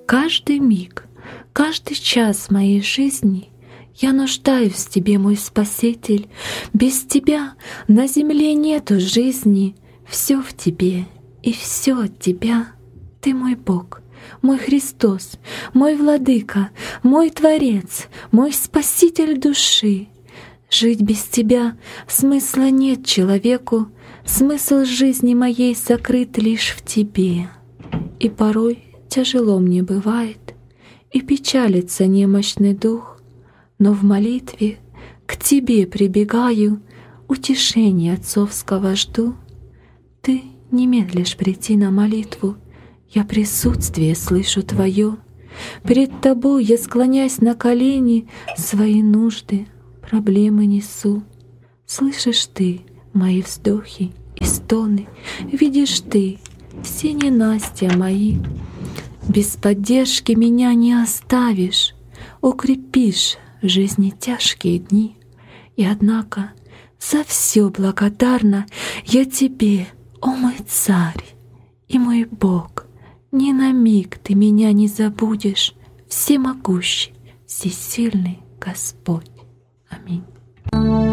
Каждый миг, каждый час моей жизни я нуждаюсь в Тебе, мой Спаситель. Без Тебя на земле нету жизни. Все в Тебе и все от Тебя. Ты мой Бог, мой Христос, мой Владыка, мой Творец, мой Спаситель души. Жить без Тебя смысла нет человеку, смысл жизни моей сокрыт лишь в Тебе. И порой тяжело мне бывает, и печалится немощный дух, но в молитве к Тебе прибегаю, утешения отцовского жду. Ты не медлишь прийти на молитву, я присутствие слышу Твое. Пред Тобой я, склонясь на колени, свои нужды, проблемы несу. Слышишь Ты мои вздохи и стоны, видишь Ты все ненастья мои. Без поддержки меня не оставишь, укрепишь в жизни тяжкие дни. И однако за все благодарна я Тебе, о мой Царь и мой Бог. Ни на миг Ты меня не забудешь, всемогущий, всесильный Господь. Аминь.